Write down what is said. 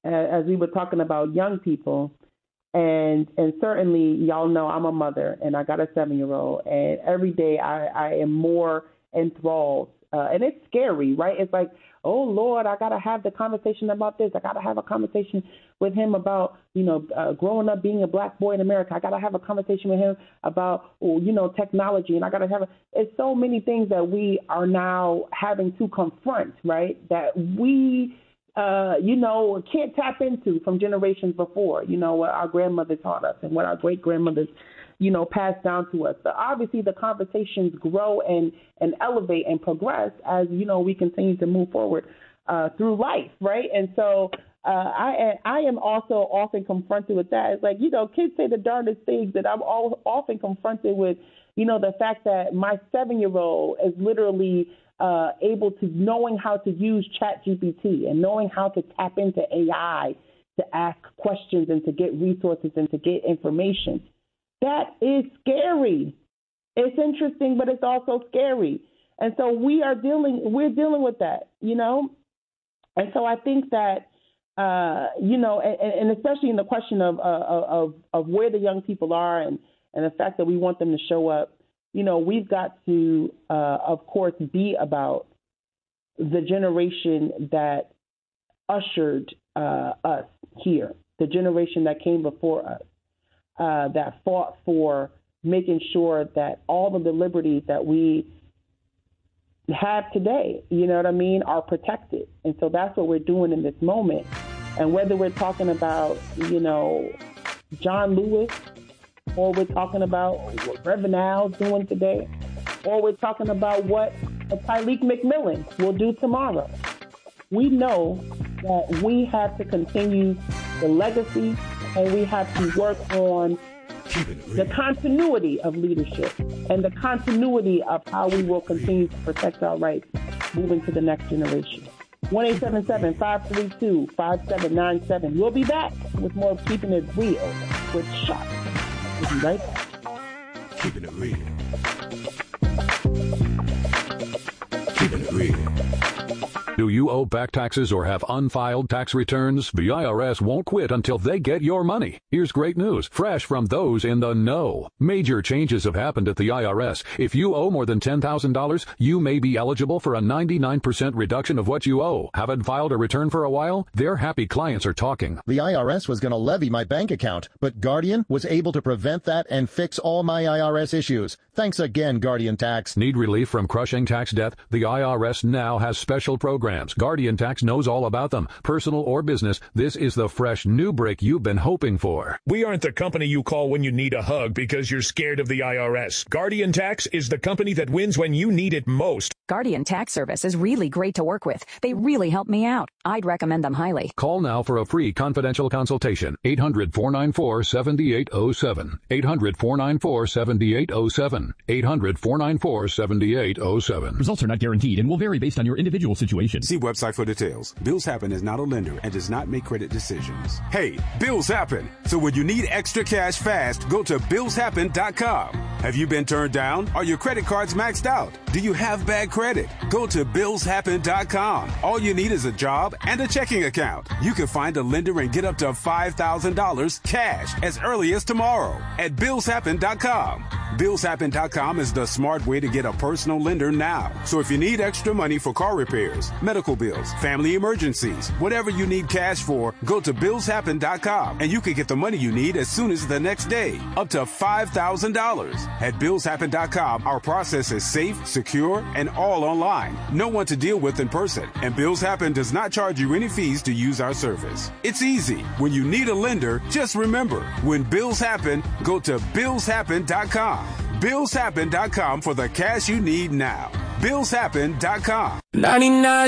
as we were talking about young people. And certainly, y'all know I'm a mother, and I got a 7-year-old, and every day I am more enthralled. And it's scary, right? It's like, oh, Lord, I got to have the conversation about this. I got to have a conversation with him about, growing up being a black boy in America. I got to have a conversation with him about, technology. And I got to have it's so many things that we are now having to confront, right, that we, can't tap into from generations before, what our grandmother taught us and what our great-grandmothers passed down to us. So obviously the conversations grow and elevate and progress as, we continue to move forward through life, right? And so I am also often confronted with that. It's like, kids say the darndest things that I'm often confronted with, the fact that my 7-year-old is literally able to knowing how to use ChatGPT and knowing how to tap into AI to ask questions and to get resources and to get information. That is scary. It's interesting, but it's also scary. And so we're dealing with that, And so I think that, and especially in the question of where the young people are and the fact that we want them to show up, we've got to, of course, be about the generation that ushered us here, the generation that came before us. That fought for making sure that all of the liberties that we have today, are protected. And so that's what we're doing in this moment. And whether we're talking about, John Lewis, or we're talking about what Reverend Al's doing today, or we're talking about what Tyleek McMillan will do tomorrow, we know that we have to continue the legacy and we have to work on the continuity of leadership and the continuity of how we will continue to protect our rights moving to the next generation. 1-877-532-5797. We'll be back with more of Keeping It Real with Sharp. We'll be right back. Keeping it real. Keeping it real. Do you owe back taxes or have unfiled tax returns? The IRS won't quit until they get your money. Here's great news, fresh from those in the know. Major changes have happened at the IRS. If you owe more than $10,000, you may be eligible for a 99% reduction of what you owe. Haven't filed a return for a while? Their happy clients are talking. The IRS was going to levy my bank account, but Guardian was able to prevent that and fix all my IRS issues. Thanks again, Guardian Tax. Need relief from crushing tax debt? The IRS now has special programs. Guardian Tax knows all about them. Personal or business, this is the fresh new break you've been hoping for. We aren't the company you call when you need a hug because you're scared of the IRS. Guardian Tax is the company that wins when you need it most. Guardian Tax Service is really great to work with. They really help me out. I'd recommend them highly. Call now for a free confidential consultation. 800-494-7807. 800-494-7807. 800-494-7807. Results are not guaranteed and will vary based on your individual situation. See website for details. Bills Happen is not a lender and does not make credit decisions. Hey, bills happen. So when you need extra cash fast, go to billshappen.com. Have you been turned down? Are your credit cards maxed out? Do you have bad credit? Go to billshappen.com. All you need is a job and a checking account. You can find a lender and get up to $5,000 cash as early as tomorrow at billshappen.com. Billshappen.com is the smart way to get a personal lender now. So if you need extra money for car repairs, medical bills, family emergencies, whatever you need cash for, go to billshappen.com and you can get the money you need as soon as the next day, up to $5,000. At billshappen.com, our process is safe, secure, and all online. No one to deal with in person. And Bills Happen does not charge you any fees to use our service. It's easy. When you need a lender, just remember, when bills happen, go to billshappen.com. Billshappen.com for the cash you need now. Billshappen.com. 99